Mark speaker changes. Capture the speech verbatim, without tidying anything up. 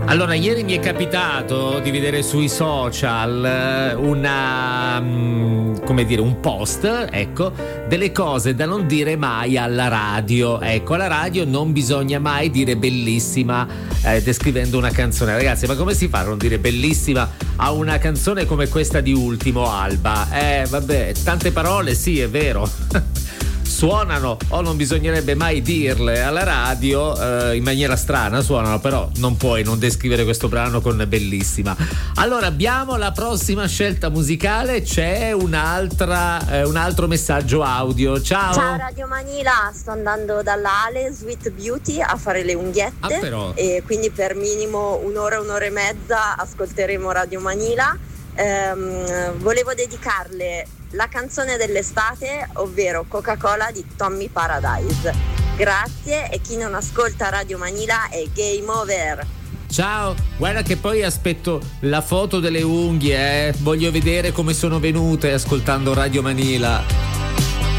Speaker 1: Allora, ieri mi è capitato di vedere sui social una, come dire, un post, ecco, delle cose da non dire mai alla radio. Ecco, alla radio non bisogna mai dire bellissima eh, descrivendo una canzone. Ragazzi, ma come si fa a non dire bellissima a una canzone come questa di Ultimo, Alba? Eh, vabbè, tante parole, sì, è vero. Suonano o non bisognerebbe mai dirle alla radio, eh, in maniera strana suonano, però non puoi non descrivere questo brano con bellissima. Allora abbiamo la prossima scelta musicale, c'è un'altra eh, un altro messaggio audio. Ciao.
Speaker 2: Ciao Radio Manila, sto andando dalla Ale Sweet Beauty a fare le unghiette,
Speaker 1: ah, però.
Speaker 2: E quindi per minimo un'ora, un'ora e mezza ascolteremo Radio Manila. Ehm, volevo dedicarle la canzone dell'estate, ovvero Coca-Cola di Tommy Paradise. Grazie, e chi non ascolta Radio Manila è game over.
Speaker 1: Ciao, guarda che poi aspetto la foto delle unghie, eh. Voglio vedere come sono venute ascoltando Radio Manila.